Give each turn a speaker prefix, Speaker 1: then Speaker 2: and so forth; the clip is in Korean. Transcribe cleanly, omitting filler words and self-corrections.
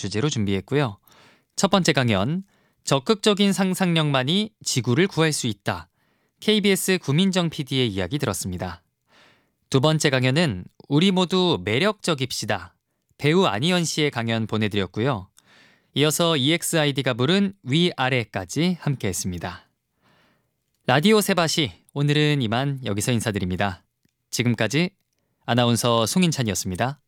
Speaker 1: 주제로 준비했고요. 첫 번째 강연, 적극적인 상상력만이 지구를 구할 수 있다. KBS 구민정 PD의 이야기 들었습니다. 두 번째 강연은 우리 모두 매력적입시다. 배우 안희연 씨의 강연 보내드렸고요. 이어서 EXID가 부른 위아래까지 함께했습니다. 라디오 세바시, 오늘은 이만 여기서 인사드립니다. 지금까지 아나운서 송인찬이었습니다.